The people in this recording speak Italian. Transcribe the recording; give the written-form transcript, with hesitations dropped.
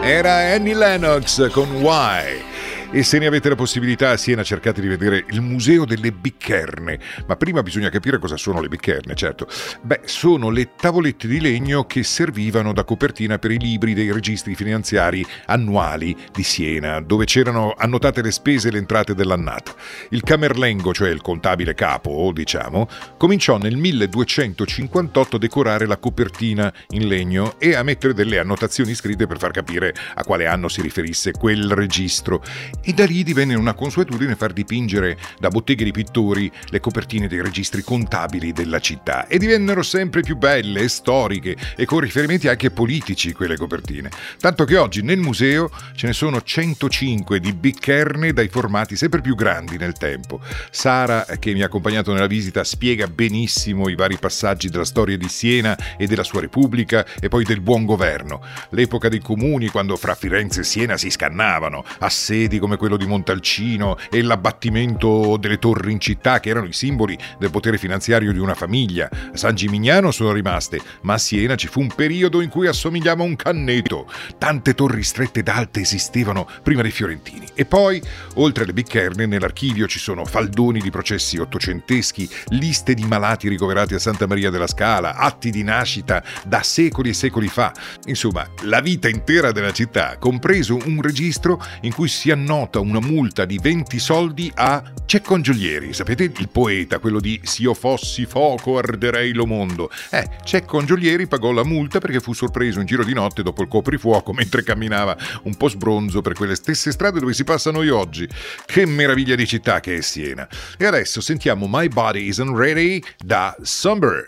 Era Annie Lennox con Why. E se ne avete la possibilità, a Siena cercate di vedere il Museo delle Biccerne. Ma prima bisogna capire cosa sono le biccerne, certo. Sono le tavolette di legno che servivano da copertina per i libri dei registri finanziari annuali di Siena, dove c'erano annotate le spese e le entrate dell'annata. Il camerlengo, cioè il contabile capo, diciamo, cominciò nel 1258 a decorare la copertina in legno e a mettere delle annotazioni scritte per far capire a quale anno si riferisse quel registro. E da lì divenne una consuetudine far dipingere da botteghe di pittori le copertine dei registri contabili della città, e divennero sempre più belle e storiche e con riferimenti anche politici quelle copertine, tanto che oggi nel museo ce ne sono 105 di biccerne dai formati sempre più grandi nel tempo. Sara, che mi ha accompagnato nella visita, spiega benissimo i vari passaggi della storia di Siena e della sua Repubblica e poi del buon governo, l'epoca dei comuni quando fra Firenze e Siena si scannavano, assedi come quello di Montalcino e l'abbattimento delle torri in città, che erano i simboli del potere finanziario di una famiglia. A San Gimignano sono rimaste, ma a Siena ci fu un periodo in cui assomigliava a un canneto. Tante torri strette ed alte esistevano prima dei fiorentini. E poi, oltre alle biccerne, nell'archivio ci sono faldoni di processi ottocenteschi, liste di malati ricoverati a Santa Maria della Scala, atti di nascita da secoli e secoli fa. Insomma, la vita intera della città, compreso un registro in cui si annota una multa di 20 soldi a Cecco Angioglieri. Sapete, il poeta, quello di "Se io fossi fuoco arderei lo mondo". Cecco Angioglieri pagò la multa perché fu sorpreso in giro di notte dopo il coprifuoco mentre camminava un po' sbronzo per quelle stesse strade dove si passa noi oggi. Che meraviglia di città che è Siena. E adesso sentiamo My Body Isn't Ready da Sunbird.